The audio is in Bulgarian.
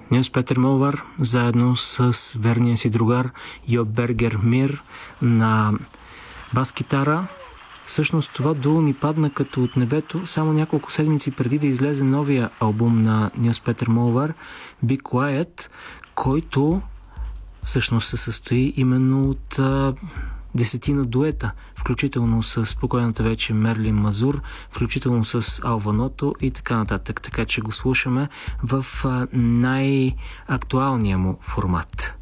Нилс Петър Молвар, заедно с верния си другар Йоб Бергер Мир на бас-китара. Всъщност това дуо ни падна като от небето само няколко седмици преди да излезе новия албум на Нилс Петър Молвар, Be Quiet, който всъщност се състои именно от 10 дуета, включително с спокойната вече Мерлин Мазур, включително с Алваното и така нататък. Така че го слушаме в най-актуалния му формат.